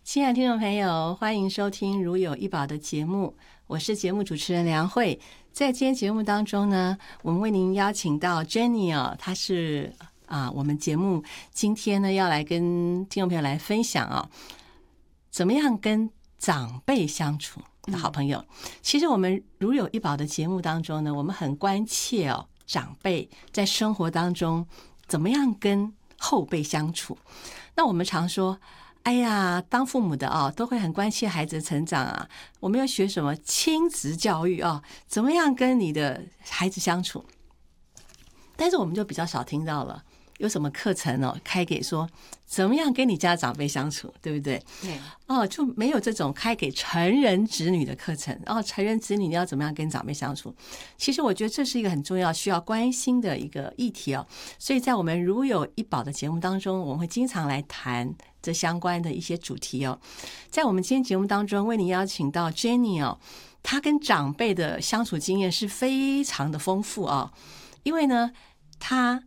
亲爱的听众朋友，欢迎收听如有一宝的节目，我是节目主持人梁慧。在今天节目当中呢，我们为您邀请到 Jenny 她是我们节目今天呢要来跟听众朋友来分享怎么样跟长辈相处的好朋友。其实我们如有一宝的节目当中呢，我们很关切长辈在生活当中怎么样跟后辈相处。那我们常说，哎呀，当父母的都会很关切孩子的成长我们要学什么亲子教育怎么样跟你的孩子相处。但是我们就比较少听到了有什么课程开给说怎么样跟你家长辈相处，对不对？对就没有这种开给成人子女的课程成人子女你要怎么样跟长辈相处。其实我觉得这是一个很重要需要关心的一个议题所以在我们如有一宝的节目当中，我们会经常来谈这相关的一些主题在我们今天节目当中为您邀请到 Jenny 她跟长辈的相处经验是非常的丰富因为呢她